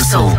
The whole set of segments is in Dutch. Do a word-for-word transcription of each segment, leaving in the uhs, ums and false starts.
Brussel.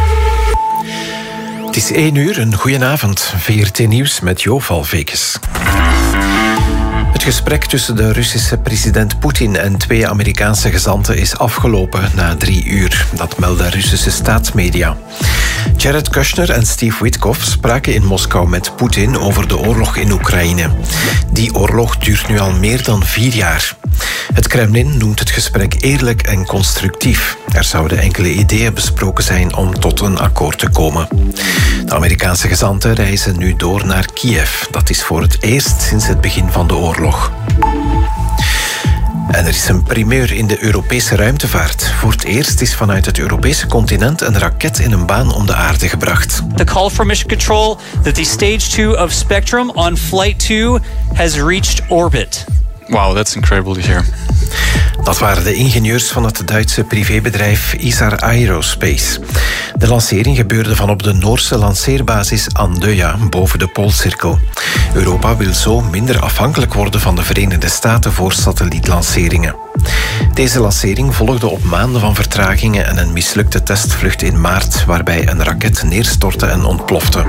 Het is één uur, een goedenavond. V R T Nieuws met Jo Valvekes. Het gesprek tussen de Russische president Poetin en twee Amerikaanse gezanten is afgelopen na drie uur. Dat melden Russische staatsmedia. Jared Kushner en Steve Witkoff spraken in Moskou met Poetin over de oorlog in Oekraïne. Die oorlog duurt nu al meer dan vier jaar. Het Kremlin noemt het gesprek eerlijk en constructief. Er zouden enkele ideeën besproken zijn om tot een akkoord te komen. De Amerikaanse gezanten reizen nu door naar Kiev. Dat is voor het eerst sinds het begin van de oorlog. En er is een primeur in de Europese ruimtevaart. Voor het eerst is vanuit het Europese continent een raket in een baan om de aarde gebracht. The call from Mission Control that the stage two of Spectrum on flight two has reached orbit. Wow, that's incredible to hear. Dat waren de ingenieurs van het Duitse privébedrijf Isar Aerospace. De lancering gebeurde van op de Noorse lanceerbasis Andøya boven de Poolcirkel. Europa wil zo minder afhankelijk worden van de Verenigde Staten voor satellietlanceringen. Deze lancering volgde op maanden van vertragingen en een mislukte testvlucht in maart, waarbij een raket neerstortte en ontplofte.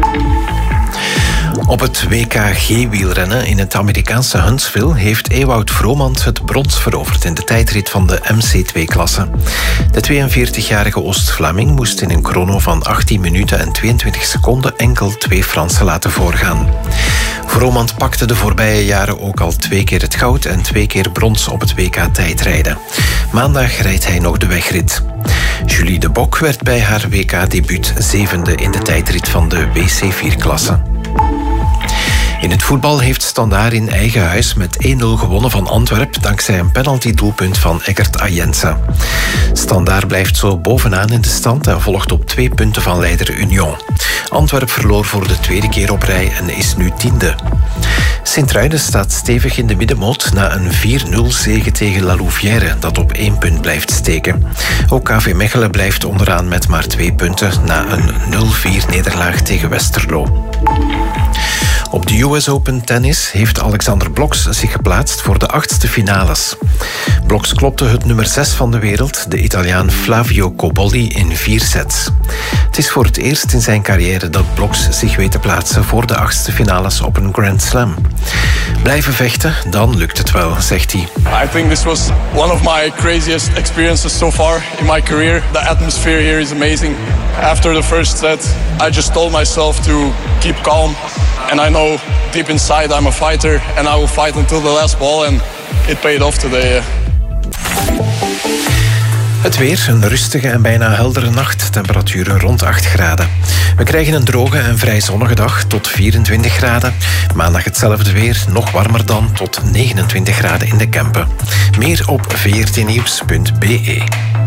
Op het W K G-wielrennen in het Amerikaanse Huntsville heeft Ewout Vromand het brons veroverd in de tijdrit van de M C twee klasse. De tweeënveertigjarige Oost-Vlaming moest in een chrono van achttien minuten en tweeëntwintig seconden enkel twee Fransen laten voorgaan. Vromand pakte de voorbije jaren ook al twee keer het goud en twee keer brons op het W K tijdrijden. Maandag rijdt hij nog de wegrit. Julie de Bok werd bij haar W K-debuut zevende in de tijdrit van de W C vier klasse. In het voetbal heeft Standaard in eigen huis met één nul gewonnen van Antwerp dankzij een penaltydoelpunt van Eggert Ayensa. Standaard blijft zo bovenaan in de stand en volgt op twee punten van leider Union. Antwerp verloor voor de tweede keer op rij en is nu tiende. Sint-Truiden staat stevig in de middenmoot na een vier nul zege tegen La Louvière dat op één punt blijft steken. Ook K V Mechelen blijft onderaan met maar twee punten na een nul vier nederlaag tegen Westerlo. Op de U S Open tennis heeft Alexander Bloks zich geplaatst voor de achtste finales. Bloks klopte het nummer zes van de wereld, de Italiaan Flavio Cobolli, in vier sets. Het is voor het eerst in zijn carrière dat Bloks zich weet te plaatsen voor de achtste finales op een Grand Slam. Blijven vechten, dan lukt het wel, zegt hij. I think this was one of my craziest experiences so far in my career. The atmosphere here is amazing. After the first set, I just told myself to keep calm. And I know deep inside I'm a fighter and I will fight until the last ball and it paid off today. Het weer, een rustige en bijna heldere nacht, temperaturen rond acht graden. We krijgen een droge en vrij zonnige dag tot vierentwintig graden. Maandag hetzelfde weer, nog warmer dan, tot negenentwintig graden in de Kempen. Meer op v r t nieuws punt b e.